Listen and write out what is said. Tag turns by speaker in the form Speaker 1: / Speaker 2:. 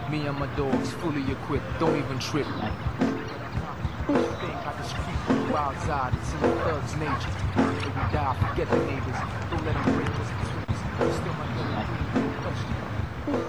Speaker 1: Me and my dogs fully equipped, don't even trip. Think I just creep on the wild side, it's in the thug's nature. If we die, forget the neighbors.